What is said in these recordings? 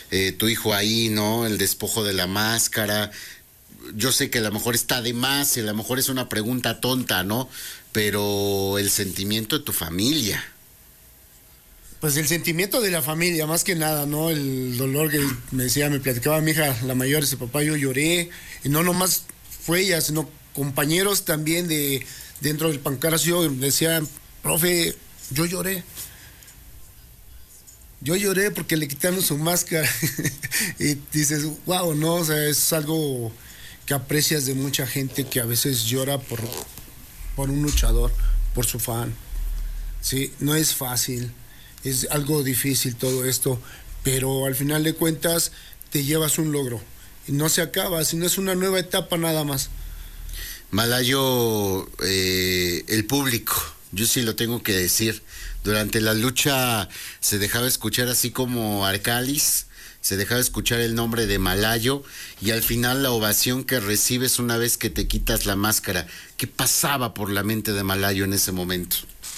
tu hijo ahí, ¿no? El despojo de la máscara. Yo sé que a lo mejor está de más, y a lo mejor es una pregunta tonta, ¿no? Pero el sentimiento de tu familia. Pues el sentimiento de la familia, más que nada, ¿no? El dolor que me platicaba mi hija, la mayor, ese papá, yo lloré, y no nomás fue ella, sino compañeros también de dentro del Pancracio decían, profe, yo lloré. Yo lloré porque le quitaron su máscara. Y dices, wow, ¿no? O sea, es algo que aprecias de mucha gente que a veces llora por un luchador, por su fan. Sí, no es fácil, es algo difícil todo esto, pero al final de cuentas te llevas un logro y no se acaba, sino es una nueva etapa nada más. Malayo, el público, yo sí lo tengo que decir, durante la lucha se dejaba escuchar así como Arcalis, se dejaba escuchar el nombre de Malayo, y al final la ovación que recibes una vez que te quitas la máscara. ¿Qué pasaba por la mente de Malayo en ese momento?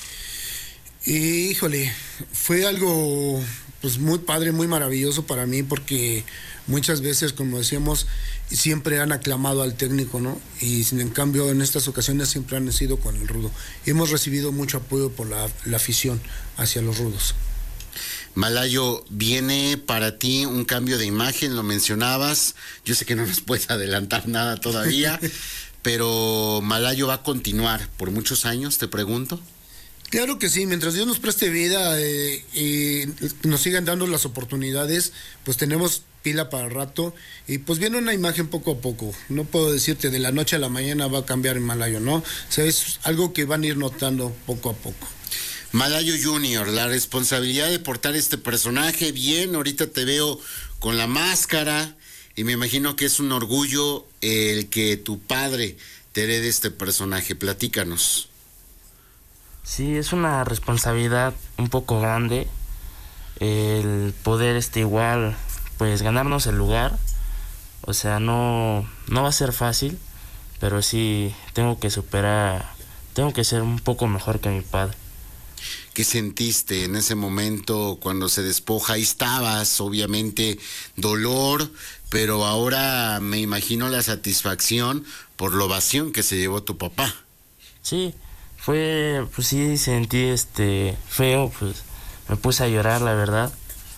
Híjole, fue algo pues muy padre, muy maravilloso para mí, porque muchas veces, como decíamos, siempre han aclamado al técnico, ¿no? Y sin en cambio en estas ocasiones siempre han sido con el rudo. Hemos recibido mucho apoyo por la afición hacia los rudos. Malayo, viene para ti un cambio de imagen, lo mencionabas, yo sé que no nos puedes adelantar nada todavía, pero Malayo va a continuar por muchos años, te pregunto. Claro que sí, mientras Dios nos preste vida y nos sigan dando las oportunidades, pues tenemos pila para rato, y pues viene una imagen poco a poco. No puedo decirte de la noche a la mañana va a cambiar en Malayo, ¿no? O sea, es algo que van a ir notando poco a poco. Malayo Junior, la responsabilidad de portar este personaje, bien, ahorita te veo con la máscara, y me imagino que es un orgullo el que tu padre te herede este personaje. Platícanos. Sí, es una responsabilidad un poco grande el poder igual pues ganarnos el lugar. O sea, no va a ser fácil, pero sí tengo que ser un poco mejor que mi padre. ¿Qué sentiste en ese momento cuando se despoja? Ahí estabas, obviamente, dolor, pero ahora me imagino la satisfacción por la ovación que se llevó tu papá. Sí, pues sí sentí feo, pues me puse a llorar, la verdad.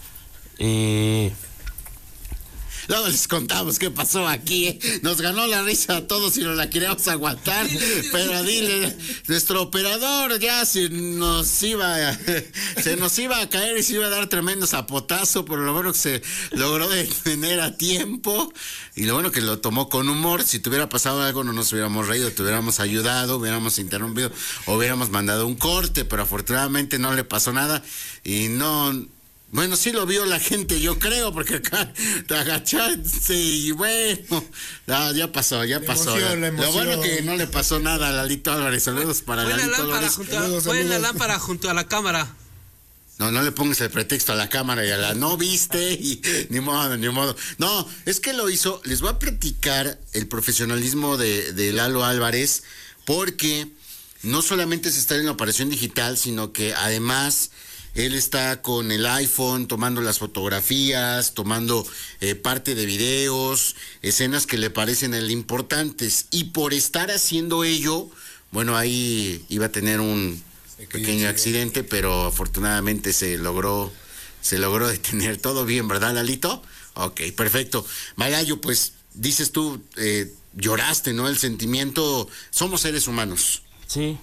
Luego les contamos qué pasó aquí, ¿eh? Nos ganó la risa a todos y nos la queríamos aguantar, pero dile, nuestro operador ya se nos iba a caer y se iba a dar tremendo zapotazo, pero lo bueno que se logró detener a tiempo, y lo bueno que lo tomó con humor. Si te hubiera pasado algo no nos hubiéramos reído, te hubiéramos ayudado, hubiéramos interrumpido, o hubiéramos mandado un corte, pero afortunadamente no le pasó nada, y no... Bueno, sí lo vio la gente, yo creo, porque acá te agachaste y bueno, ya pasó. La emoción. Lo bueno que no le pasó nada a Lalito Álvarez. Saludos para Lalito Álvarez. Pon la lámpara junto a la cámara. No le pongas el pretexto a la cámara y a la no viste, y ni modo. No, es que lo hizo. Les voy a platicar el profesionalismo de Lalo Álvarez, porque no solamente es estar en la operación digital, sino que además... Él está con el iPhone tomando las fotografías, tomando parte de videos, escenas que le parecen importantes. Y por estar haciendo ello, bueno, ahí iba a tener un pequeño accidente, pero afortunadamente se logró detener. Todo bien, ¿verdad, Lalito? Ok, perfecto. Malayo, pues dices tú, lloraste, ¿no? El sentimiento, somos seres humanos. Sí,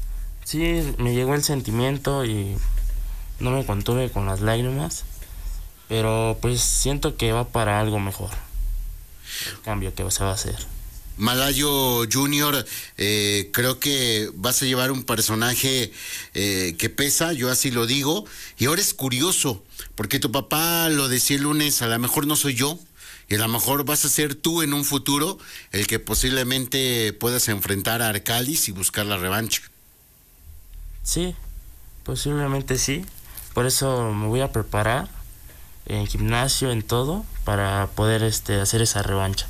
me llegó el sentimiento y... no me contuve con las lágrimas, pero pues siento que va para algo mejor, el cambio que se va a hacer. Malayo Junior, creo que vas a llevar un personaje que pesa, yo así lo digo, y ahora es curioso, porque tu papá lo decía el lunes, a lo mejor no soy yo, y a lo mejor vas a ser tú en un futuro el que posiblemente puedas enfrentar a Arcalis y buscar la revancha. Sí, posiblemente sí. Por eso me voy a preparar en gimnasio, en todo, para poder hacer esa revancha.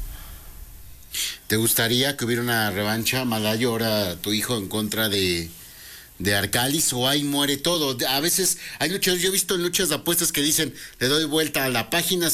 ¿Te gustaría que hubiera una revancha, Malayo, ahora tu hijo en contra de Arcalis, o ahí muere todo? A veces hay luchadores, yo he visto en luchas de apuestas que dicen, le doy vuelta a la página,